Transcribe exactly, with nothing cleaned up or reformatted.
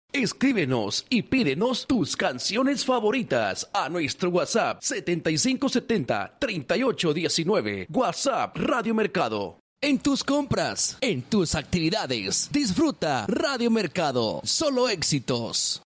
Escríbenos y pídenos tus canciones favoritas a nuestro WhatsApp setenta y cinco setenta, treinta y ocho diecinueve. WhatsApp Radio Mercado. En tus compras, en tus actividades, disfruta Radio Mercado. Solo éxitos.